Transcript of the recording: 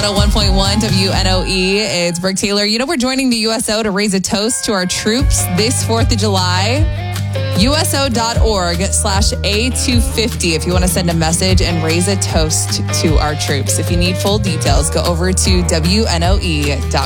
101.1 WNOE. It's Brooke Taylor. You know, we're joining the USO to raise a toast to our troops this 4th of July. USO.org/A250 if you want to send a message and raise a toast to our troops. If you need full details, go over to WNOE.com.